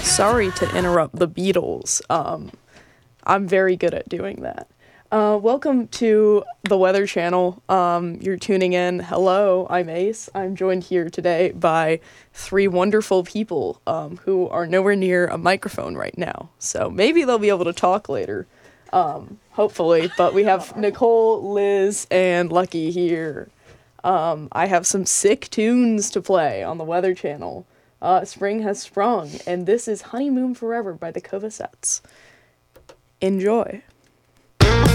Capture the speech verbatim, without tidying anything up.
Sorry to interrupt the Beatles. Um, I'm very good at doing that. Uh, welcome to the Weather Channel. Um, you're tuning in. Hello, I'm Ace. I'm joined here today by three wonderful people um, who are nowhere near a microphone right now. So maybe they'll be able to talk later, um, hopefully. But we have Nicole, Liz, and Lucky here. Um, I have some sick tunes to play on the Weather Channel. Uh, spring has sprung, and this is Honeymoon Forever by the Covacets. Enjoy.